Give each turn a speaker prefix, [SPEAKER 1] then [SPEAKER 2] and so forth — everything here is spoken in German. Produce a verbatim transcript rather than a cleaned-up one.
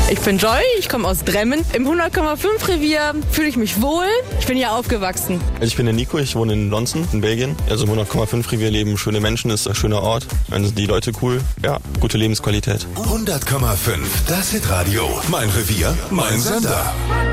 [SPEAKER 1] Ich bin Joy, ich komme aus Dremmen. Im hundert Komma fünf Revier fühle ich mich wohl. Ich bin hier aufgewachsen.
[SPEAKER 2] Ich bin der Nico, ich wohne in Lonson, in Belgien. Also im hundert Komma fünf Revier leben schöne Menschen, ist ein schöner Ort. Dann sind die Leute cool. Ja, gute Lebensqualität.
[SPEAKER 3] hundert Komma fünf, das Hitradio. Mein Revier, mein Sender.